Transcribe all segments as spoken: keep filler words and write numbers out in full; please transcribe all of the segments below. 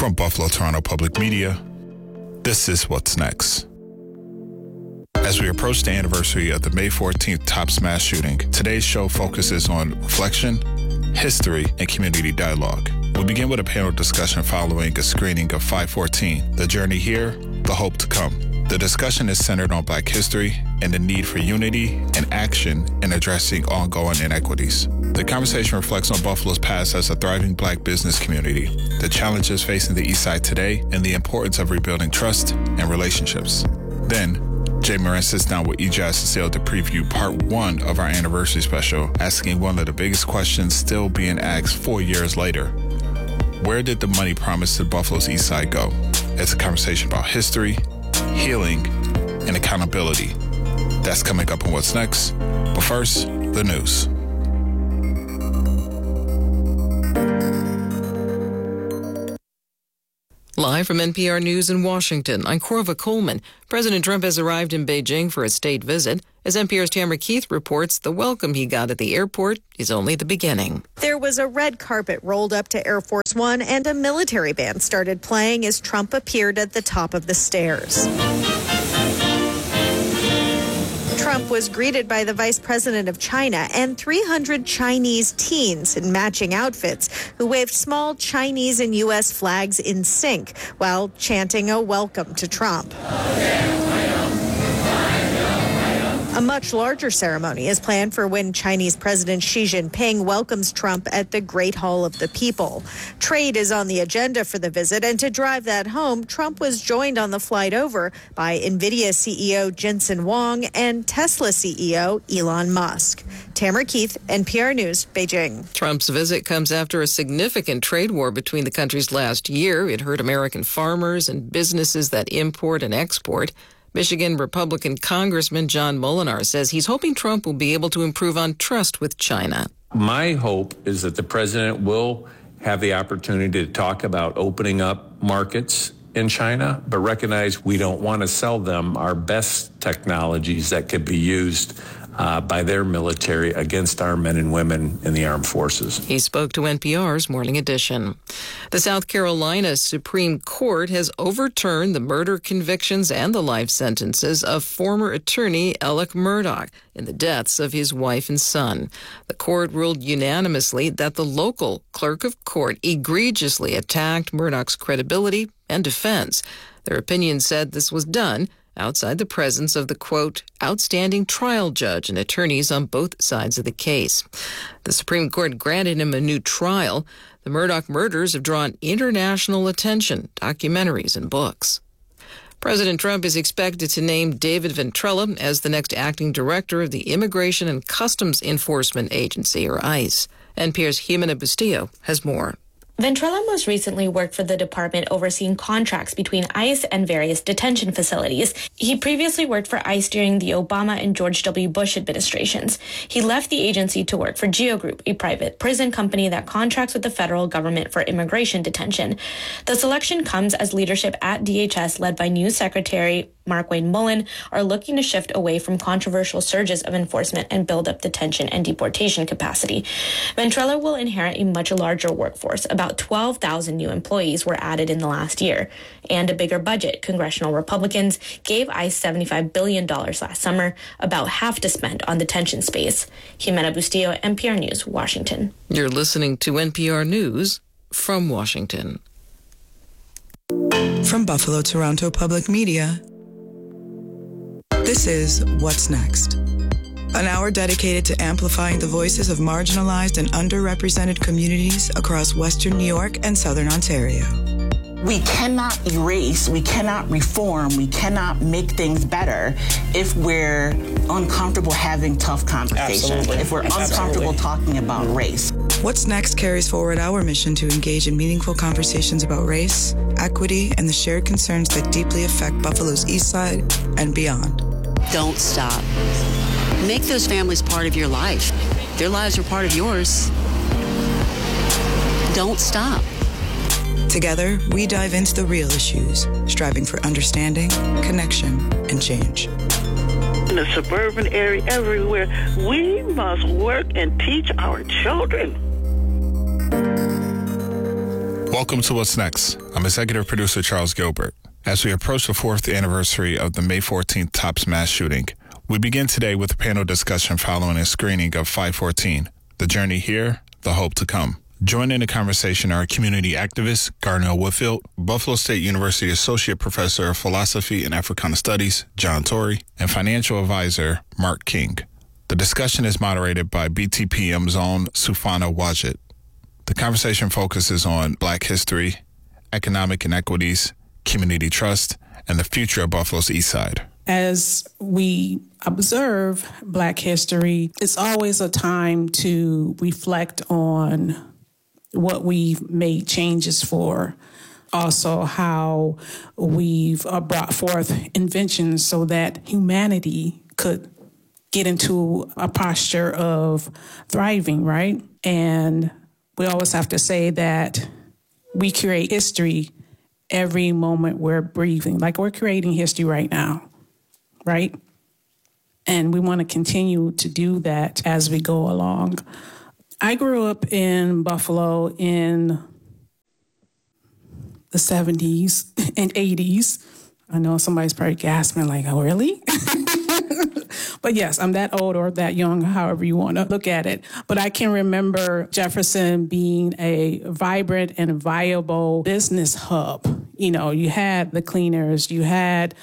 From Buffalo Toronto Public Media, this is What's Next. As we approach the anniversary of the May fourteenth Tops mass shooting, today's show focuses on reflection, history, and community dialogue. We'll begin with a panel discussion following a screening of five fourteen, The Journey Here, The Hope to Come. The discussion is centered on Black history and the need for unity and action in addressing ongoing inequities. The conversation reflects on Buffalo's past as a thriving Black business community, the challenges facing the East Side today, and the importance of rebuilding trust and relationships. Then, Jay Moran sits down with Ijaz Cecile to preview part one of our anniversary special, asking one of the biggest questions still being asked four years later. Where did the money promised to Buffalo's East Side go? It's a conversation about history, healing, and accountability. That's coming up on What's Next. But first, the news. Live from N P R News in Washington, I'm Corva Coleman. President Trump has arrived in Beijing for a state visit. As N P R's Tamara Keith reports, the welcome he got at the airport is only the beginning. There was a red carpet rolled up to Air Force One, and a military band started playing as Trump appeared at the top of the stairs. Trump was greeted by the vice president of China and three hundred Chinese teens in matching outfits who waved small Chinese and U S flags in sync while chanting a welcome to Trump. A much larger ceremony is planned for when Chinese President Xi Jinping welcomes Trump at the Great Hall of the People. Trade is on the agenda for the visit, and to drive that home, Trump was joined on the flight over by NVIDIA C E O Jensen Huang and Tesla C E O Elon Musk. Tamara Keith, N P R News, Beijing. Trump's visit comes after a significant trade war between the countries last year. It hurt American farmers and businesses that import and export. Michigan Republican Congressman John Molinar says he's hoping Trump will be able to improve on trust with China. My hope is that the president will have the opportunity to talk about opening up markets in China, but recognize we don't want to sell them our best technologies that could be used Uh, by their military against our men and women in the armed forces. He spoke to N P R's Morning Edition. The South Carolina Supreme Court has overturned the murder convictions and the life sentences of former attorney Alec Murdaugh in the deaths of his wife and son. The court ruled unanimously that the local clerk of court egregiously attacked Murdaugh's credibility and defense. Their opinion said this was done outside the presence of the, quote, outstanding trial judge and attorneys on both sides of the case. The Supreme Court granted him a new trial. The Murdaugh murders have drawn international attention, documentaries, and books. President Trump is expected to name David Ventrella as the next acting director of the Immigration and Customs Enforcement Agency, or ICE. N P R's Jimena Bustillo has more. Ventrella most recently worked for the department overseeing contracts between ICE and various detention facilities. He previously worked for ICE during the Obama and George W. Bush administrations. He left the agency to work for Geo Group, a private prison company that contracts with the federal government for immigration detention. The selection comes as leadership at D H S, led by new Secretary Mark Wayne Mullen, are looking to shift away from controversial surges of enforcement and build up detention and deportation capacity. Ventrella will inherit a much larger workforce. About twelve thousand new employees were added in the last year, and a bigger budget. Congressional Republicans gave ICE seventy-five billion dollars last summer, about half to spend on detention space. Jimena Bustillo, N P R News, Washington. You're listening to N P R News from Washington. From Buffalo Toronto Public Media, this is What's Next, an hour dedicated to amplifying the voices of marginalized and underrepresented communities across Western New York and Southern Ontario. We cannot erase, we cannot reform, we cannot make things better if we're uncomfortable having tough conversations, Absolutely. if we're uncomfortable Absolutely. talking about race. What's Next carries forward our mission to engage in meaningful conversations about race, equity, and the shared concerns that deeply affect Buffalo's East Side and beyond. Don't stop. Make those families part of your life. Their lives are part of yours. Don't stop. Together, we dive into the real issues, striving for understanding, connection, and change. In the suburban area, everywhere, we must work and teach our children. Welcome to What's Next. I'm executive producer Charles Gilbert. As we approach the fourth anniversary of the May fourteenth Tops mass shooting, we begin today with a panel discussion following a screening of five fourteen, The Journey Here, The Hope to Come. Joining the conversation are community activist Garnell Whitfield, Buffalo State University Associate Professor of Philosophy and Africana Studies John Torrey, and financial advisor Mark King. The discussion is moderated by B T P M's own Sufana Wajid. The conversation focuses on Black history, economic inequities, community trust, and the future of Buffalo's East Side. As we observe Black history, it's always a time to reflect on what we've made changes for, also how we've uh, brought forth inventions so that humanity could get into a posture of thriving, right? And we always have to say that we create history every moment we're breathing, like we're creating history right now, right? And we want to continue to do that as we go along. I grew up in Buffalo in the seventies and eighties. I know somebody's probably gasping like, oh, really? But yes, I'm that old or that young, however you want to look at it. But I can remember Jefferson being a vibrant and viable business hub. You know, you had the cleaners, you had,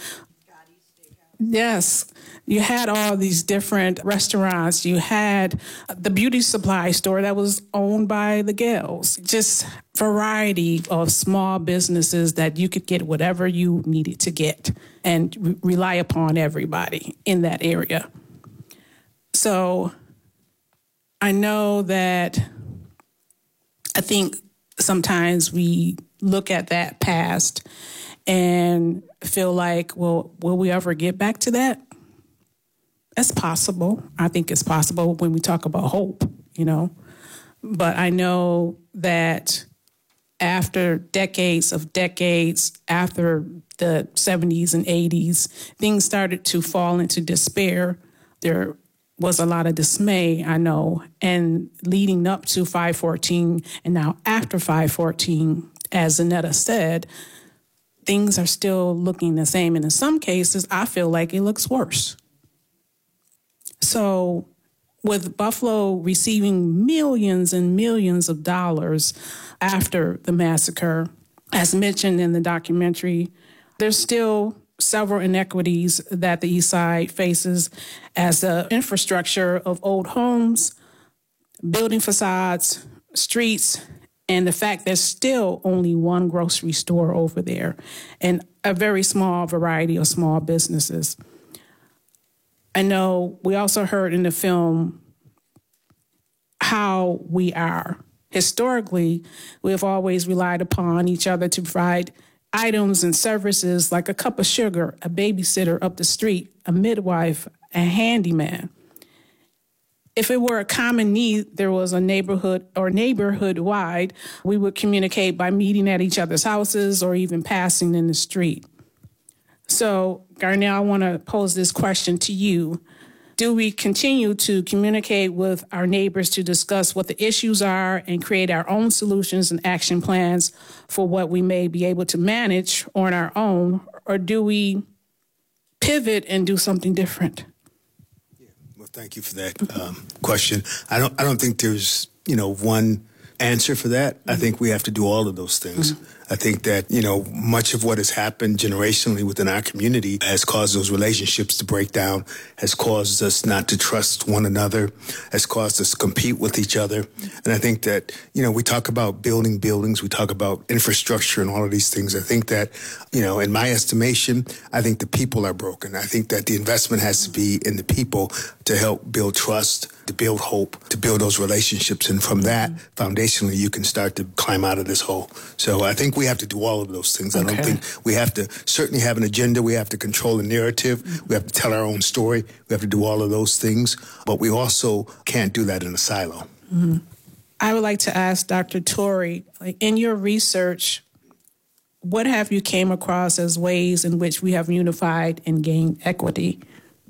yes, you had all these different restaurants. You had the beauty supply store that was owned by the Gales. Just variety of small businesses that you could get whatever you needed to get and re- rely upon everybody in that area. So I know that I think sometimes we look at that past and feel like, well, will we ever get back to that? It's possible. I think it's possible when we talk about hope, you know. But I know that after decades of decades, after the seventies and eighties, things started to fall into despair. There was a lot of dismay, I know. And leading up to five fourteen and now after five fourteen, as Annetta said, things are still looking the same. And in some cases, I feel like it looks worse. So with Buffalo receiving millions and millions of dollars after the massacre, as mentioned in the documentary, there's still several inequities that the East Side faces as the infrastructure of old homes, building facades, streets, and the fact there's still only one grocery store over there and a very small variety of small businesses. I know we also heard in the film how we are. Historically, we have always relied upon each other to provide items and services like a cup of sugar, a babysitter up the street, a midwife, a handyman. If it were a common need, there was a neighborhood or neighborhood-wide, we would communicate by meeting at each other's houses or even passing in the street. So, Garnell, I want to pose this question to you. Do we continue to communicate with our neighbors to discuss what the issues are and create our own solutions and action plans for what we may be able to manage on our own? Or do we pivot and do something different? Yeah, well, thank you for that um, question. I don't, I don't think there's, you know, one answer for that. Mm-hmm. I think we have to do all of those things. Mm-hmm. I think that, you know, much of what has happened generationally within our community has caused those relationships to break down, has caused us not to trust one another, has caused us to compete with each other. And I think that, you know, we talk about building buildings, we talk about infrastructure and all of these things. I think that, you know, in my estimation, I think the people are broken. I think that the investment has to be in the people to help build trust, to build hope, to build those relationships. And from that, foundationally, you can start to climb out of this hole. So I think we have to do all of those things. Okay. I don't think we have to certainly have an agenda. We have to control the narrative. Mm-hmm. We have to tell our own story. We have to do all of those things. But we also can't do that in a silo. Mm-hmm. I would like to ask Doctor Torrey, like, in your research, what have you came across as ways in which we have unified and gained equity?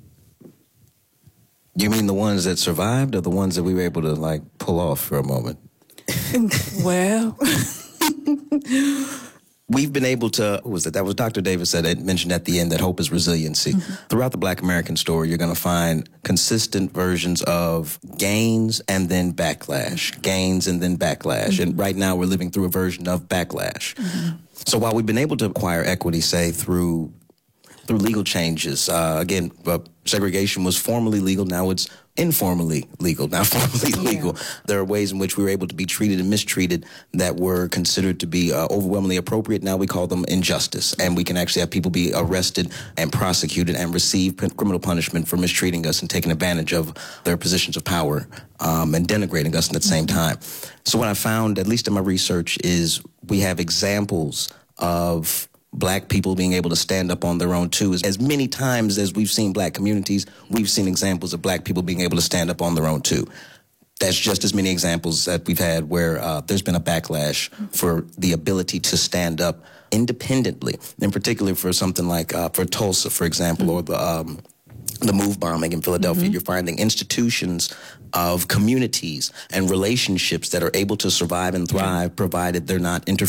You mean the ones that survived or the ones that we were able to, like, pull off for a moment? Well, We've been able to, who was it? That was Doctor Davis said, it mentioned at the end that hope is resiliency. Mm-hmm. Throughout the Black American story, you're going to find consistent versions of gains and then backlash, gains and then backlash. Mm-hmm. And right now we're living through a version of backlash. Mm-hmm. So while we've been able to acquire equity, say, through through legal changes, uh, again, uh, segregation was formerly legal, now it's informally legal, not formally yeah. legal. There are ways in which we were able to be treated and mistreated that were considered to be uh, overwhelmingly appropriate. Now we call them injustice, and we can actually have people be arrested and prosecuted and receive p- criminal punishment for mistreating us and taking advantage of their positions of power um, and denigrating us at the same time. So what I found, at least in my research, is we have examples of Black people being able to stand up on their own too. As many times as we've seen Black communities, we've seen examples of Black people being able to stand up on their own too. That's just as many examples that we've had where uh, there's been a backlash for the ability to stand up independently, in particular for something like uh, for Tulsa, for example, mm-hmm. or the um, the MOVE bombing in Philadelphia. Mm-hmm. You're finding institutions of communities and relationships that are able to survive and thrive, provided they're not interfering